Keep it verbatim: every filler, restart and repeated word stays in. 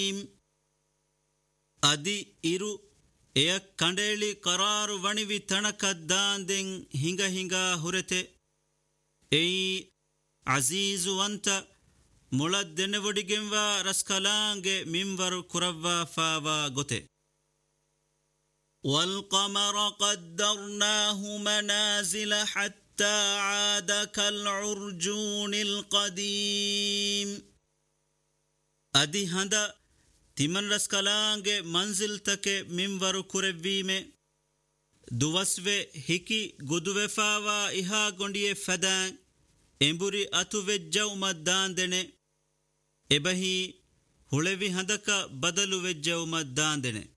ಅದಿ ಇರು ಎಯ ಕಂಡೇಳಿ ಕರಾರು ವಣಿವಿ ತಣಕದ್ದಾಂದೆಂ ಹಿಂಗ ಹಿಂಗ ಹುರೆತೆ ಏಯಿ ಅಜೀಜು ಅಂತ ಮುಳದ್ದೆನೆವಡಿಗೆಂವ ರಸ್ಕಲಾಂಗೆ ಮಿಂವರು ಕುರವ್ವ ಫಾವ ಗೊತೆ والقمر قدرناه منازل حتى عاد كالعرجون القديم أدي هندا تمن رسكلانge منزل تكه منور كربيمه دوسوه هكي گدوفاوا إها گونډيه فدان ಎಂಬುರಿ ಅತುವೆಜ್ಜೌ ಮದ್ದಾಂದೆನೆ ಎಬಹಿ ಹುಳೆವಿ ಹಂದಕ ಬದಲು ವೆಜ್ಜೌ ಮದ್ದಾಂದೆನೆ